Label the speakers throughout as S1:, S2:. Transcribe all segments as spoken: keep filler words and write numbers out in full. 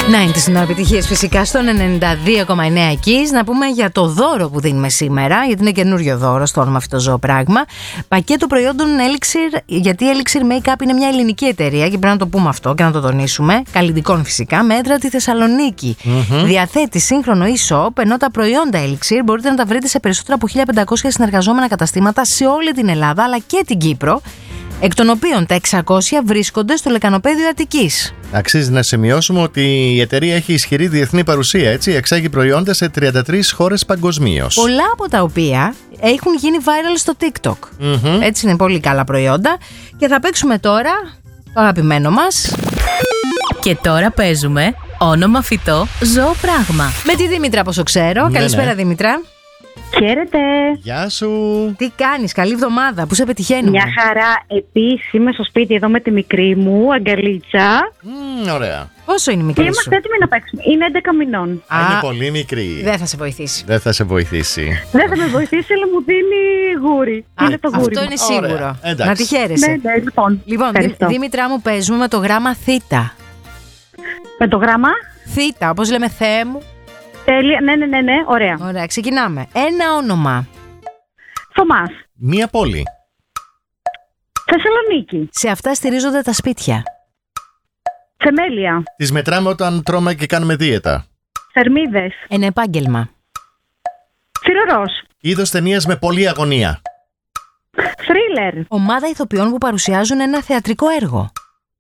S1: Να είναι τις επιτυχίες φυσικά στον ενενήντα δύο κόμμα εννέα Kiss. Να πούμε για το δώρο που δίνουμε σήμερα, γιατί είναι καινούριο δώρο στο όνομα αυτό το ζώο πράγμα. Πακέτο προϊόντων Elixir, γιατί η Elixir Makeup είναι μια ελληνική εταιρεία και πρέπει να το πούμε αυτό και να το τονίσουμε. Καλλιτικών φυσικά, με έδρα τη Θεσσαλονίκη. Mm-hmm. Διαθέτει σύγχρονο e-shop, ενώ τα προϊόντα Elixir μπορείτε να τα βρείτε σε περισσότερα από χίλια πεντακόσια συνεργαζόμενα καταστήματα σε όλη την Ελλάδα αλλά και την Κύπρο, εκ των οποίων τα εξακόσια βρίσκονται στο λεκανοπέδιο Αττικής.
S2: Αξίζει να σημειώσουμε ότι η εταιρεία έχει ισχυρή διεθνή παρουσία, έτσι, εξάγει προϊόντα σε τριάντα τρεις χώρες παγκοσμίως.
S1: Πολλά από τα οποία έχουν γίνει viral στο TikTok. Mm-hmm. Έτσι είναι πολύ καλά προϊόντα. Και θα παίξουμε τώρα το αγαπημένο μας.
S3: Και τώρα παίζουμε όνομα φυτό, ζώο πράγμα.
S1: Με τη Δήμητρα, όπως το ξέρω.
S2: Ναι,
S1: Καλησπέρα,
S2: ναι.
S1: Δήμητρα.
S4: Χαίρετε.
S2: Γεια σου.
S1: Τι κάνεις, καλή εβδομάδα, πού σε πετυχαίνουμε?
S4: Μια χαρά. Επίσης είμαι στο σπίτι εδώ με τη μικρή μου, αγκαλίτσα.
S2: Mm, ωραία.
S1: Πόσο είναι η
S4: Και
S1: μικρή
S4: είμαστε
S1: σου?
S4: έτοιμοι να παίξουμε. Είναι έντεκα μηνών.
S1: Α,
S2: είναι πολύ μικρή.
S1: Δεν θα σε βοηθήσει.
S2: Δεν θα σε βοηθήσει.
S4: Δεν θα με βοηθήσει, αλλά μου δίνει γούρι.
S1: Α,
S4: είναι το γούρι.
S1: αυτό
S4: μου.
S1: είναι σίγουρο.
S2: Ωραία, εντάξει.
S1: Να τη χαίρεσαι.
S4: Ναι, ναι, λοιπόν.
S1: Λοιπόν, Δη,
S4: Ευχαριστώ.
S1: Δήμητρά μου, παίζουμε με το γράμμα Θ.
S4: Με το γράμμα.
S1: Θ, όπως λέμε Θεέ μου.
S4: Τέλεια. Ναι, ναι, ναι, ναι. Ωραία.
S1: Ωραία, ξεκινάμε. Ένα όνομα.
S4: Θωμάς.
S2: Μία πόλη.
S4: Θεσσαλονίκη.
S1: Σε αυτά στηρίζονται τα σπίτια.
S4: Θεμέλια.
S2: Τις μετράμε όταν τρώμε και κάνουμε δίαιτα.
S4: Θερμίδες.
S1: Ένα επάγγελμα.
S4: Θηρορός.
S2: Είδος ταινίας με πολλή αγωνία.
S4: Θρίλερ.
S1: Ομάδα ηθοποιών που παρουσιάζουν ένα θεατρικό έργο.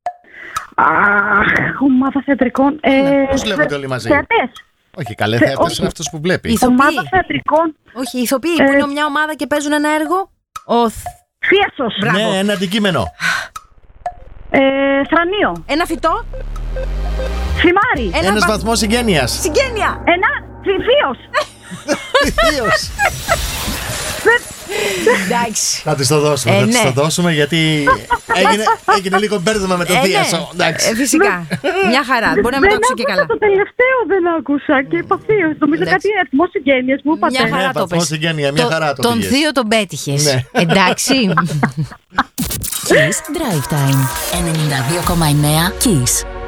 S4: Αχ, ομάδα θεατρικών. Ε,
S2: Πώς βλέπετε όλοι μαζί?
S4: Θεατές.
S2: Όχι, καλέ
S4: Θε-
S2: θεατές
S4: όχι.
S2: είναι αυτός που βλέπει.
S1: Ηθοποιοί.
S4: Ομάδα θεατρικών.
S1: Όχι, ηθοποιοί
S4: Ε,
S1: που είναι μια ομάδα και παίζουν ένα έργο. Ο θ...
S4: Θίασος.
S1: Μπράβο.
S2: Ναι, ένα αντικείμενο.
S4: Ε, θρανίο.
S1: Ένα φυτό.
S4: Θυμάρι.
S1: Ένα
S2: Ένας
S1: βα-
S2: βαθμός συγγένειας.
S1: Συγγένεια.
S4: Ένα θηφίος.
S2: Θείος.
S1: Εντάξει.
S2: Θα της το δώσουμε,
S1: Ε,
S2: θα της
S1: ναι.
S2: το δώσουμε γιατί έγινε, έγινε λίγο μπέρδεμα με τον
S1: Ε, ναι.
S2: Θίασο. Εντάξει.
S1: Ε, φυσικά. Μια χαρά. Μπορεί να μην το άκουσα και καλά.
S4: Το τελευταίο δεν άκουσα και είπα θείος. Νομίζω
S1: Εντάξει.
S4: κάτι αριθμό συγγένειας μου είπατε.
S1: Μια χαρά
S2: Ναι,
S1: το
S2: βαθμός
S1: πες.
S2: συγγένεια, μια χαρά το
S1: Τον
S2: πήγες.
S1: θείο τον πέτυχες.
S2: Ναι.
S1: Εντάξει.
S3: Kiss Drive Time ενενήντα δύο κόμμα εννέα Kiss.